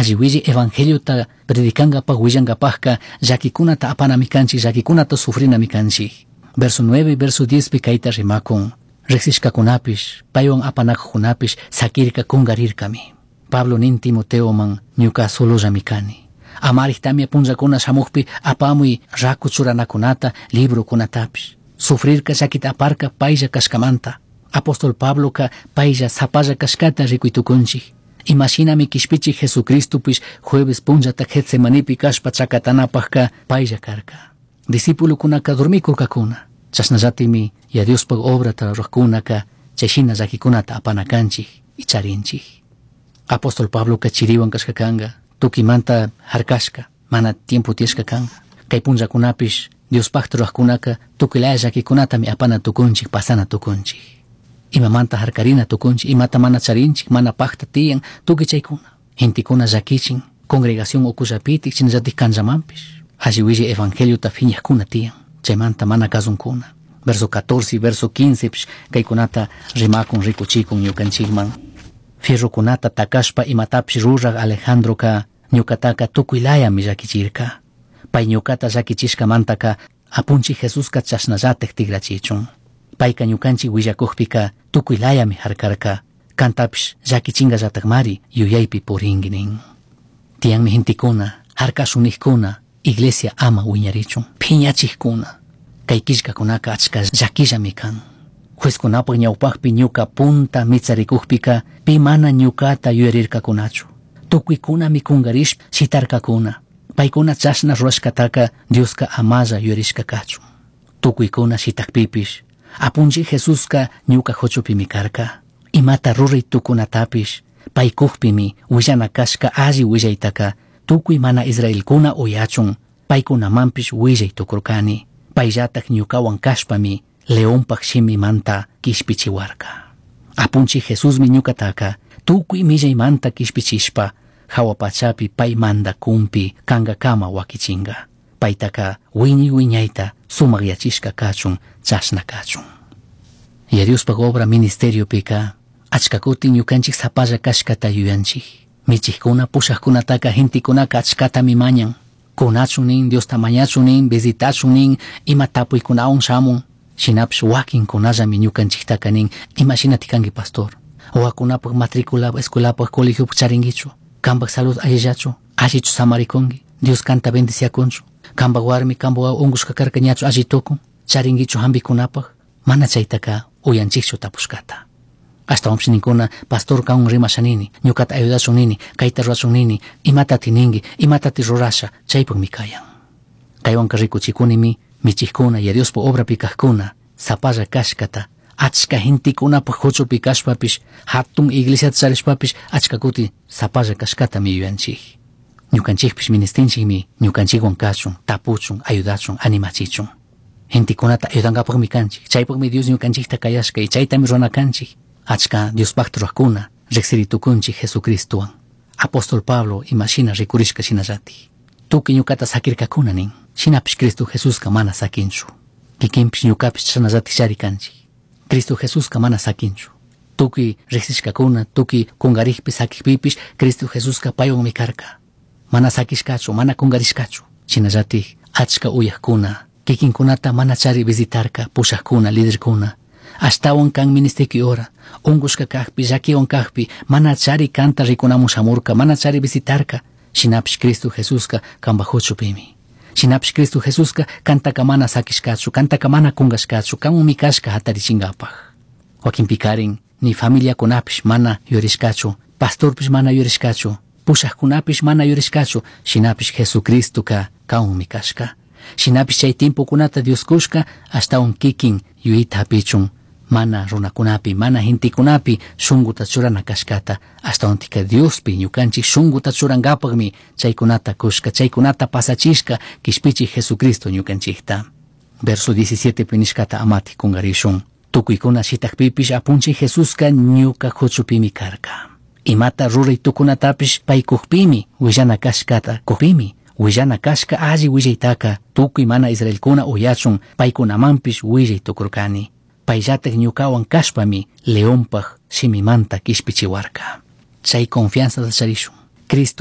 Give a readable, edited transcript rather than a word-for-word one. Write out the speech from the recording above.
alliwilli evangelio ta predicangapa willangapajka llakikunata apanamikanchik, llakikunata sufrinamikanchik. Verso 9 y verso 10 pi kayta rimakun. Riksishkakunapish, paywan apanakujunapish sakirka kungarirkami. Pablo nin Timoteo man ñuka solollami kani. Amarihtami punllakuna shamukpi apamuy raku churanakunata librokunatapish. Sufrirka llakita aparka paylla kashkamanta. Apóstol Pablo ka paylla sapalla kashkata rikuytukunchik. Imashinami kishpichik Jesucristopish jueves punllata Getsemanipi kashpa chakatanapajka paylla karka. Discípulukunaka dormikurkakuna. Chashnallatimi ya Diospag obrata rurajkunaka chayshina llakikunata apanakanchik y charinchik. Apóstol Pablo ka chiriwan kashkakanga, tukimanta harkashka, mana tiempo tiashka kanga. Kay punllakunapish Diospagta rurajkunaka tukilaya llakikunatami apana tukunchik, pasana tukunchik. Imamanta harkarina tukunchik, imata mana charinchik, mana pagta tiyan tuki chaykuna. Hintikuna llakichin, congregación ukullapitik chinallatik kanllamampish. Alliwilli evangelio ta fiñajkuna tiyan. Chaymanta mana kazunkuna. Verso 14 y verso 15 kaykunata rimakun rikuchikun ñukanchikman. Fierrukunata takashpa imatapish ruraq Alejandro ka ñukataka tukuylayami llakichirka. Pay ñukata llakichishkamantaka apunchik Jesuska chashnallatek tigrachichun. Payka ñukanchik willakujpika tukuylayami harkarka. Kantapish llakichingallatakmari yuyaypi puringinin. Tiyanmi hintikuna, harkashunijkuna, iglesia ama wiñarichun. Phiñachijkuna. Kay kishkakunaka achka llakillami kan. Juezkunapaq ñawpaqpi ñuka punta mitsarikujpika pi mana ñukata yuyarirkakunachu. Tukuykunami kungarish shitarkakuna. Paykuna chashna rurashkataka Dioska amalla yuyarishkakachu. Tukuykuna shitakpipish apunchik Jesuska ñuka huchupimi karka. Imata ruray tukunatapish paykujpimi willanakashka alli willaytaka tukuy mana Israelkuna uyachun. Paykunamanpish willay tukurkani. Payllatak ñukawan kashpami leonpak shimimanta kishpichiwarka. Apunchik Jesusmi ñukataka tukuy millaymanta kishpichishpa hawapachapi pay manda kumpi kangakama wakichinga. Paytaka wiñayta sumagyachishka kachun, chashna kachun. Ya Diospak obra ministerio pika achkakuti ñukanchik sapalla kashkata yuyanchik. Michikuna pushakkunataka hintikunaka achkata mimañan. Kunachunin, Dios tamañachunin, visitachunin, ima tapuykunawan shamun. Shinapish wakin kunallami ñukanchiktakanin imashinatikanki pastor. Wakunapak matricula escuelapak colegio charingichu. Kambak salud allillachu, allichu samarikungi. Dios kanta bendiciakunchu. Kambak warmi, kambak ungushka karkañachu allitukun. Charingichu hambikunapak. Mana chaytaka uyanchikchu tapushkata. Hasta ninkuna pastor kaun rimashanini, ñukata ayudashunini, kayta rurashunini, imata tiningi, imata ti rurasha, chaypak mi kayan. Kaywanka rikuchikunimi, michikuna ya Diospa obra pikajkuna, sapalla kashkata, achka hintikunapaq huchupi kashpapish, hatun iglesia charishpapish, achka kuti sapalla kashkata mi yuyanchik. Ñukanchikpish ministinchikmi, ñukanchikwan kachun, tapuchun, ayudachun, animachichun. Hintikunata ayudankapaq mi kanchik, chaypak mi Dios ñukanchikta kayashka, y chaytami runakanchik. Achka Diospakta rurajkuna riqsiritukunchik Jesucristuwan. Apóstol Pablo imashina rikurishka shinallati. Tukuy ñukata sakirkakuna nin. Shinapish Cristo Jesuska mana sakinchu. Kikinpish ñukapish chashnallati sharikanchik. Cristo Jesuska mana sakinchu. Tukuy riqsishkakuna, tukuy kungarikpi sakikpipish Cristo Jesuska paywanmi karka. Mana sakishkachu, mana kungarishkachu. Shinallati achka uyaqkuna, kikinkunata mana chari visitarka, pushaqkuna, liderkuna. Ashtawan kan ministeki ora, ungushka kajpi, llakiwan kajpi, mana chari kanta rikunamun shamurka, mana chari visitarka. Shinapish Cristo Jesuska kamba huchupimi. Shinapish Cristo Jesuska kantaka mana sakishkachu, kantaka mana kungashkachu, kanmi kashka hatarichingapaj. Wakin pikarin, ni familia kunapish mana yurishkachu, pastorpish mana yurishkachu, pushaqkunapish mana yurishkachu, shinapish Jesucristo ka kanmi kashka. Shinapish chay tiempo kunata Dios kushka, ashtawan kikin yuita hapichun. Mana runakunapi, mana hintikunapi shunguta churana kashkata hasta ontika Diospi ñukanchik shunguta churangapagmi chaykunata kushka, chaykunata pasachishka kishpichik Jesucristo ñukanchikta. Verso 17 pinishkata amati kungarishun. Tukuykuna shitakpipish apunchik Jesuska ñuka huchupimi karka. Imata ruray tukunatapish paykukpimi willana kashkata kukpimi. Willana kashka alli willaytaka tukuy mana Israelkuna uyachun paykunamanpish willay tukurkani. Payllatak ñukawan kashpami leonpaq shimimanta kishpichiwarka. Chay confianza charishun. Cristo